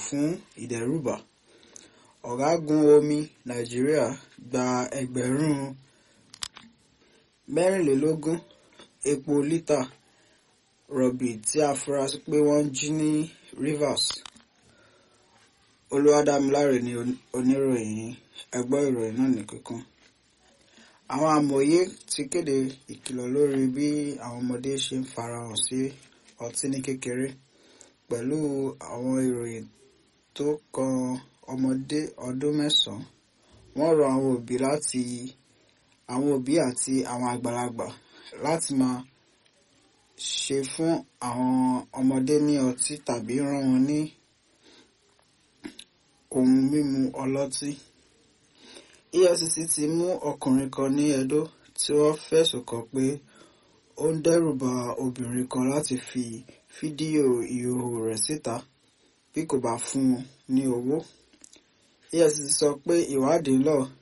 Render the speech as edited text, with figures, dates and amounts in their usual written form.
fún ìdẹ́rùbà. Ọ̀gágun omi Nàìjíríà gba ẹgbẹ̀rún 24 epo lítà rọ̀bì tí a fura sí pé wọ́n jí ní Rivers. Olúwadámiláre ni oníròyìn. Ẹ gbọ́ ìròyìn náà ní kíkún. Àwọn amòye ti kéde ìkìlọ̀ lórí bí àwọn ọmọdé ṣe ń farahàn sí ọtí ní kékeré, pẹ̀lú àwọn ìròyìn tó kan ọmọdé ọdún 9. Wọ́n rọ àwọn òbí àti àwọn àgbàlagbà láti máa ṣe fún àwọn ọmọdé ní ọtí tàbí rán wọn ní ohun mímu ọlọ́tí. EFCC ti mú ọkùnrin kan ní Edo tí wọ́n fẹ̀sùn kàn pé ó ń dẹ́rùba obìnrin kan láti fi fídíò ìhòòhò rẹ̀ síta bí kò bá fún un ní owó. EFCC sọ pé ìwádìí ń lọ